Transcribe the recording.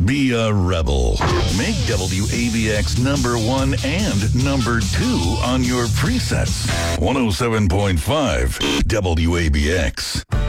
Be a rebel. Make WABX number 1 and number 2 on your presets. 107.5 WABX.